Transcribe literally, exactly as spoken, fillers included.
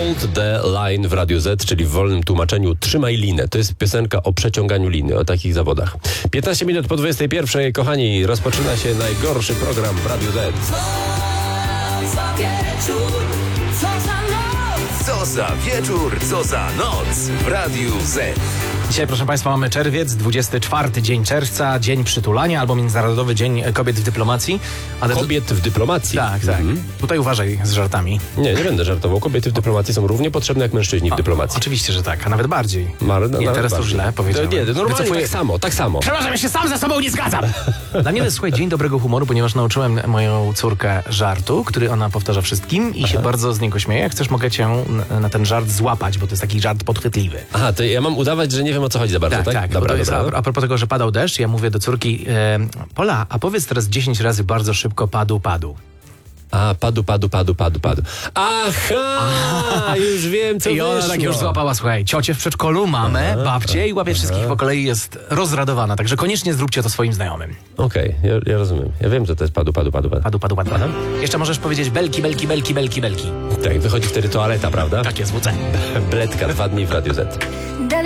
Hold the Line w Radiu Z, czyli w wolnym tłumaczeniu trzymaj linę. To jest piosenka o przeciąganiu liny, o takich zawodach. piętnaście minut po dwudziestej pierwszej, kochani, rozpoczyna się najgorszy program w Radiu Z. Co za wieczór, co za noc. Co za wieczór, co za noc w Radiu Z. Dzisiaj, proszę Państwa, mamy czerwiec, dwudziesty czwarty dzień czerwca, dzień przytulania albo Międzynarodowy Dzień Kobiet w Dyplomacji. Ale Kobiet w dyplomacji. Tak, tak. Mhm. Tutaj uważaj z żartami. Nie, nie będę żartował. Kobiety w dyplomacji są równie potrzebne jak mężczyźni w dyplomacji. Oczywiście, że tak, a nawet bardziej. Mar- nie, nawet teraz to bardziej. źle powiedziałem. To nie, normalnie Wycofuję- tak samo, tak samo. Przepraszam, ja się sam ze sobą nie zgadzam. Dla mnie to jest, słuchaj, dzień dobrego humoru, ponieważ nauczyłem moją córkę żartu, który ona powtarza wszystkim i się bardzo z niego śmieje. Jak chcesz, mogę cię na- na ten żart złapać, bo to jest taki żart podchwytliwy. Aha, to ja mam udawać, że nie wiem, o co chodzi za bardzo, tak? Tak, tak. Dobra, bo to jest, dobra. a, a propos tego, że padał deszcz, ja mówię do córki, e, Pola, a powiedz teraz dziesięć razy bardzo szybko padł, padł. A, padu, padu, padu, padu, padu. Aha, już wiem, co I ona wyszło. tak już złapała, słuchaj, ciocię w przedszkolu, mamę, babcię i łapie wszystkich po kolei, jest rozradowana. Także koniecznie zróbcie to swoim znajomym. Okej, ja, ja rozumiem. Ja wiem, że to jest padu, padu, padu, padu. Padł, padł, padł, padł. Jeszcze możesz powiedzieć belki, belki, belki, belki, belki. Tak, wychodzi wtedy toaleta, prawda? Tak jest, W C. Bledka, dwa dni w Radiu Z. Dale